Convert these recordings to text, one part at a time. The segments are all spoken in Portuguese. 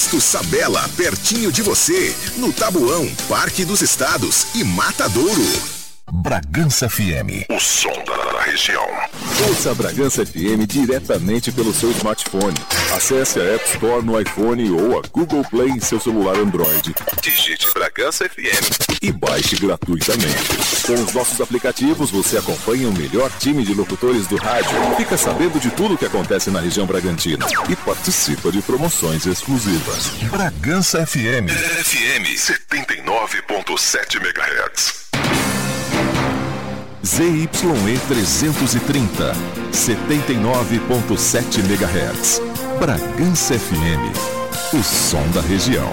Posto Sabela, pertinho de você, no Tabuão, Parque dos Estados e Matadouro. Bragança FM, o som da região. Ouça a Bragança FM diretamente pelo seu smartphone. Acesse a App Store no iPhone ou a Google Play em seu celular Android. Digite Bragança FM e baixe gratuitamente. Com os nossos aplicativos, você acompanha o melhor time de locutores do rádio, fica sabendo de tudo o que acontece na região Bragantina e participa de promoções exclusivas. Bragança FM, FM 79.7 MHz. ZYE 330, 79.7 MHz. Bragança FM, o som da região.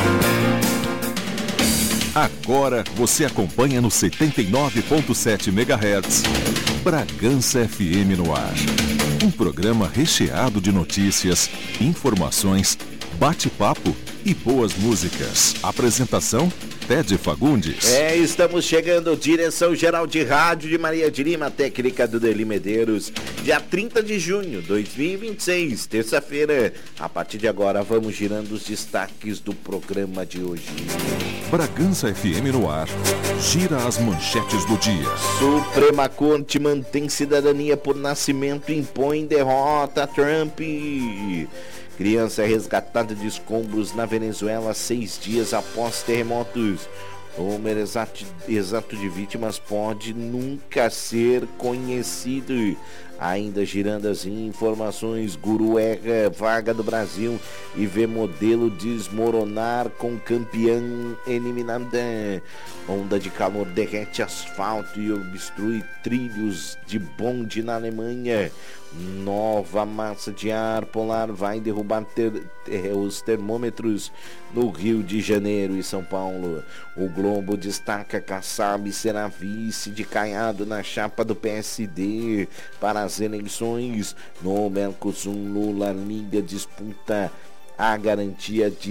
Agora você acompanha no 79.7 MHz. Bragança FM no ar. Um programa recheado de notícias, informações, bate-papo e boas músicas. Apresentação: Ted Fagundes. Estamos chegando, direção geral de rádio de Maria de Lima, técnica do Deli Medeiros, dia 30 de junho de 2026, terça-feira. A partir de agora vamos girando os destaques do programa de hoje. Bragança FM no ar, gira as manchetes do dia. Suprema Corte mantém cidadania por nascimento e impõe derrota a Trump. Criança é resgatada de escombros na Venezuela 6 dias após terremotos. O número exato de vítimas pode nunca ser conhecido. Ainda girando as informações, Guru erra vaga do Brasil e vê modelo desmoronar com campeão eliminada. Onda de calor derrete asfalto e obstrui trilhos de bonde na Alemanha. Nova massa de ar polar vai derrubar os termômetros no Rio de Janeiro e São Paulo. O Globo destaca: Kassab será vice de Caiado na chapa do PSD para as eleições. No Mercosul, Lula liga disputa a garantia de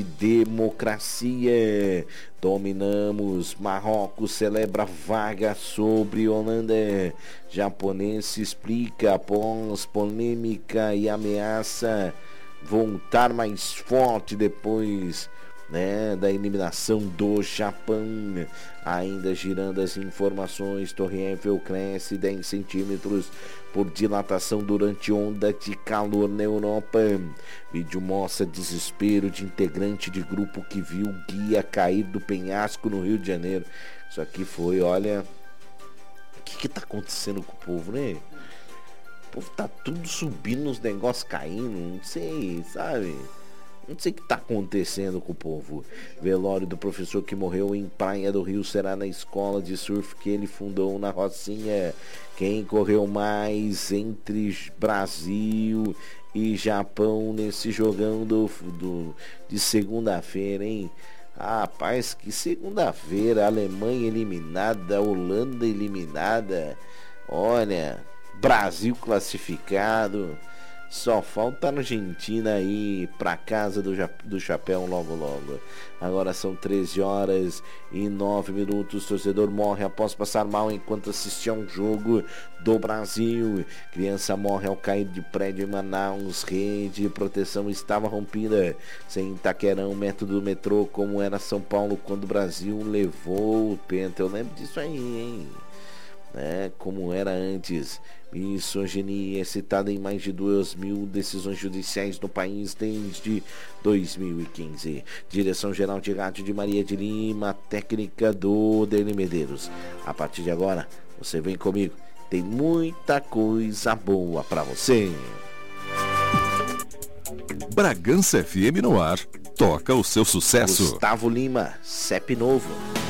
democracia. Dominamos. Marrocos celebra vaga sobre Holanda. Japonês se explica após polêmica e ameaça voltar mais forte depois da eliminação do Japão. Ainda girando as informações, Torre Eiffel cresce 10 centímetros por dilatação durante onda de calor na Europa. Vídeo mostra desespero de integrante de grupo que viu guia cair do penhasco no Rio de Janeiro. Isso aqui foi, olha, o que tá acontecendo com o povo, né? O povo tá tudo subindo, os negócios caindo, não sei, sabe? Não sei o que está acontecendo com o povo. Velório do professor que morreu em Praia do Rio será na escola de surf que ele fundou na Rocinha. Quem correu mais entre Brasil e Japão nesse jogão de segunda-feira, hein? Rapaz, que segunda-feira. Alemanha eliminada, Holanda eliminada. Olha, Brasil classificado. Só falta a Argentina aí pra casa do chapéu logo logo. Agora são 13h09. Torcedor morre após passar mal enquanto assistia a um jogo do Brasil. Criança morre ao cair de prédio em Manaus. Rede de proteção estava rompida. Sem Itaquerão, método do metrô, como era São Paulo quando o Brasil levou o penta. Eu lembro disso aí, hein? Como era antes. Misoginia é citada em mais de 2.000 decisões judiciais no país desde 2015. Direção-geral de rádio de Maria de Lima, técnica do Deli Medeiros. A partir de agora, você vem comigo. Tem muita coisa boa pra você. Bragança FM no ar. Toca o seu sucesso. Gustavo Lima, CEP Novo.